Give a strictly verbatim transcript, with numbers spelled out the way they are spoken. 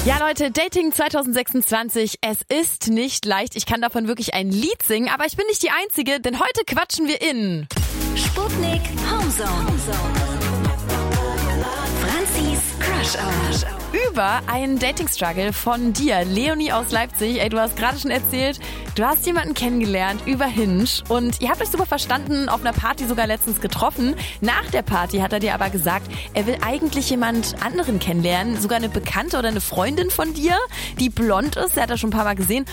Ja, Leute, Dating zwanzig sechsundzwanzig, es ist nicht leicht. Ich kann davon wirklich ein Lied singen, aber ich bin nicht die Einzige, denn heute quatschen wir in Sputnik Homezone. Franzis Crush Hour. über einen Dating-Struggle von dir, Leonie aus Leipzig. Ey, du hast gerade schon erzählt, du hast jemanden kennengelernt über Hinge und ihr habt euch super verstanden, auf einer Party sogar letztens getroffen. Nach der Party hat er dir aber gesagt, er will eigentlich jemand anderen kennenlernen, sogar eine Bekannte oder eine Freundin von dir, die blond ist, der hat er schon ein paar Mal gesehen.